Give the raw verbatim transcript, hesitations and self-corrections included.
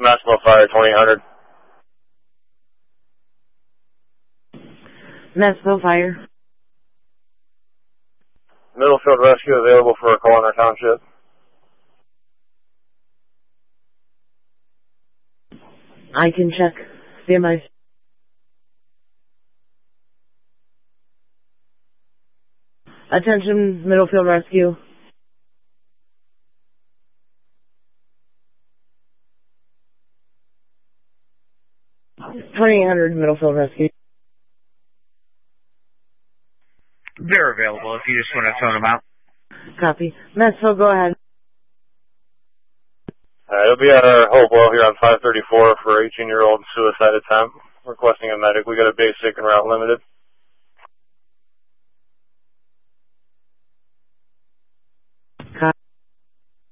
Massimo Fire, twenty-eight hundred. Massimo Fire. Middlefield Rescue available for a call in our township. I can check. Stand by. Attention, Middlefield Rescue. twenty-eight hundred, Middlefield Rescue. They're available if you just want to phone them out. Copy. Massimo, go ahead. Uh, it'll be at our Hopewell here on five thirty-four for eighteen-year-old suicide attempt. Requesting a medic. We got a basic and route limited.